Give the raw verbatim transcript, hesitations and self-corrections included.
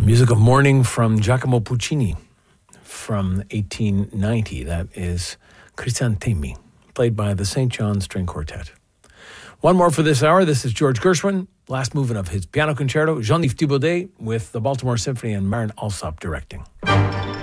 Music of Morning from Giacomo Puccini from eighteen ninety. That is Crisantemi, played by the Saint John String Quartet. One more for this hour. This is George Gershwin, last movement of his piano concerto, Jean-Yves Thibaudet with the Baltimore Symphony and Marin Alsop directing.